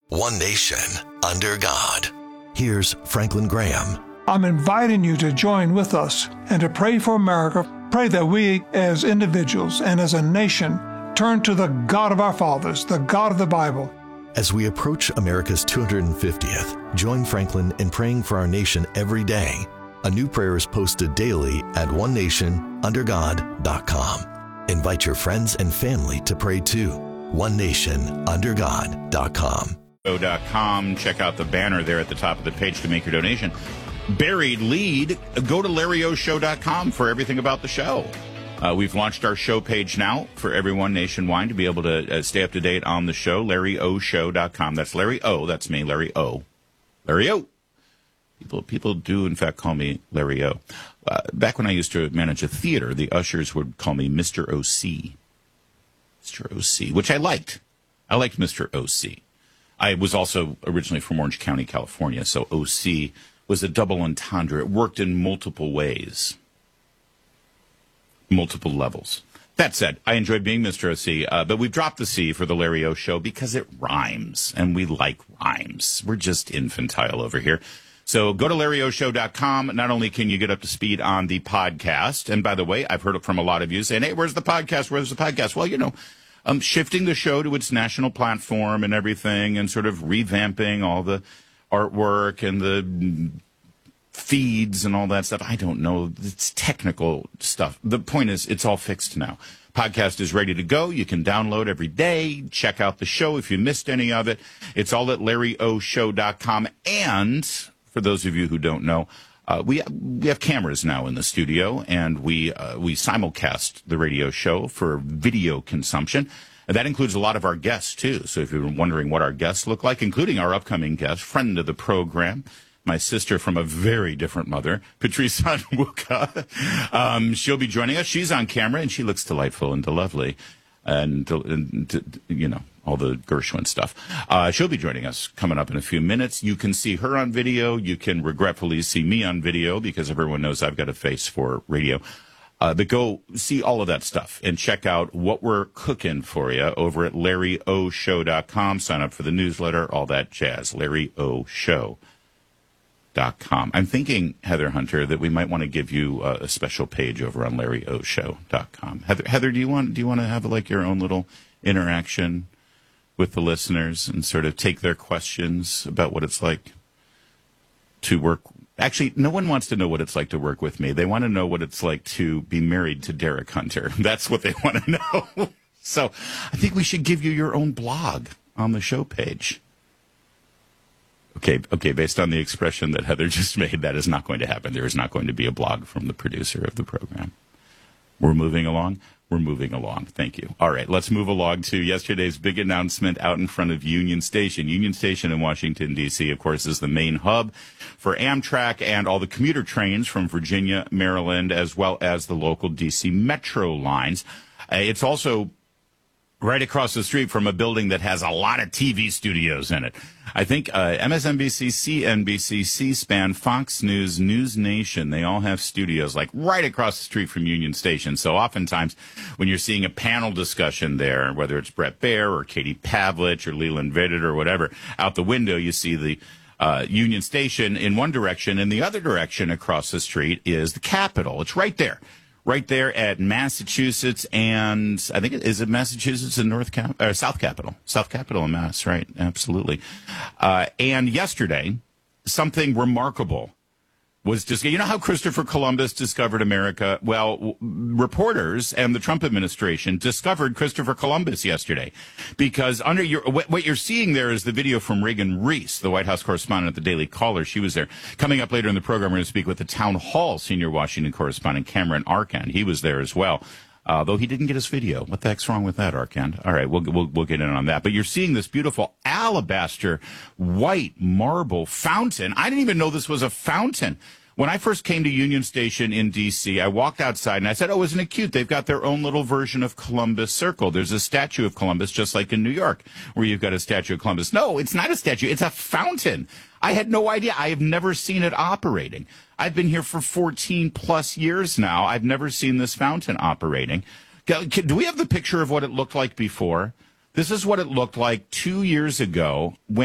One nation, under God. Here's Franklin Graham. I'm inviting you to join with us and to pray for America. Pray that we as individuals and as a nation turn to the God of our fathers, the God of the Bible. As we approach America's 250th, join Franklin in praying for our nation every day. A new prayer is posted daily at onenationundergod.com. Invite your friends and family to pray too. onenationundergod.com. Check out the banner there at the top of the page to make your donation. Buried lead, go to LarryOShow.com for everything about the show. We've launched our show page now for everyone nationwide to be able to stay up to date on the show. LarryOShow.com. That's Larry O. That's me, Larry O. Larry O. People do, in fact, call me Larry O. Back when I used to manage a theater, the ushers would call me Mr. O.C. Mr. O.C., which I liked. I liked Mr. O.C. I was also originally from Orange County, California, so O.C. was a double entendre. It worked in multiple ways, multiple levels. That said, I enjoyed being Mr. O.C., but we've dropped the C for the Larry O Show because it rhymes, and we like rhymes. We're just infantile over here. So go to LarryOShow.com. Not only can you get up to speed on the podcast, and by the way, I've heard it from a lot of you saying, hey, where's the podcast? Where's the podcast? Well, you know, shifting the show to its national platform and everything and sort of revamping all the artwork and the feeds and all that stuff. I don't know. It's technical stuff. The point is, it's all fixed now. Podcast is ready to go. You can download every day. Check out the show if you missed any of it. It's all at LarryOShow.com. And for those of you who don't know, we have cameras now in the studio, and we simulcast the radio show for video consumption. And that includes a lot of our guests, too. So if you're wondering what our guests look like, including our upcoming guest, friend of the program, my sister from a very different mother, Patrice Onwuka, she'll be joining us. She's on camera, and she looks delightful and lovely. And you know, all the Gershwin stuff. She'll be joining us coming up in a few minutes. You can see her on video. You can regretfully see me on video because everyone knows I've got a face for radio. But go see all of that stuff and check out what we're cooking for you over at LarryOShow.com. Sign up for the newsletter, all that jazz. LarryOShow.com. I'm thinking, Heather Hunter, that we might want to give you a special page over on LarryOShow.com. Heather, do you want to have like your own little interaction with the listeners and sort of take their questions about what it's like to work? Actually, no one wants to know what it's like to work with me. They want to know what it's like to be married to Derek Hunter. That's what they want to know. So I think we should give you your own blog on the show page. Okay, based on the expression that Heather just made, that is not going to happen. There is not going to be a blog from the producer of the program. We're moving along. We're moving along. Thank you. All right, let's move along to yesterday's big announcement out in front of Union Station. Union Station in Washington, D.C., of course, is the main hub for Amtrak and all the commuter trains from Virginia, Maryland, as well as the local D.C. Metro lines. It's also right across the street from a building that has a lot of TV studios in it. I think MSNBC, CNBC, C-SPAN, Fox News, News Nation, they all have studios like right across the street from Union Station. So oftentimes when you're seeing a panel discussion there, whether it's Bret Baier or Katie Pavlich or Leland Vittert or whatever, out the window you see the Union Station in one direction, and the other direction across the street is the Capitol. It's right there. Right there at Massachusetts and I think is it Massachusetts and South Capitol in Mass, right? Absolutely. And yesterday, something remarkable was just, you know how Christopher Columbus discovered America? Well, reporters and the Trump administration discovered Christopher Columbus yesterday because what you're seeing there is the video from Reagan Reese, the White House correspondent at the Daily Caller. She was there. Coming up later in the program, we're going to speak with the Town Hall senior Washington correspondent Cameron Arcand. He was there as well. Though he didn't get his video. What the heck's wrong with that, Arcand? All right, we'll get in on that. But you're seeing this beautiful alabaster white marble fountain. I didn't even know this was a fountain. When I first came to Union Station in D.C., I walked outside and I said, oh, isn't it cute? They've got their own little version of Columbus Circle. There's a statue of Columbus, just like in New York, where you've got a statue of Columbus. No, it's not a statue. It's a fountain. I had no idea. I have never seen it operating. I've been here for 14 plus years now. I've never seen this fountain operating. Do we have the picture of what it looked like before? This is what it looked like 2 years ago when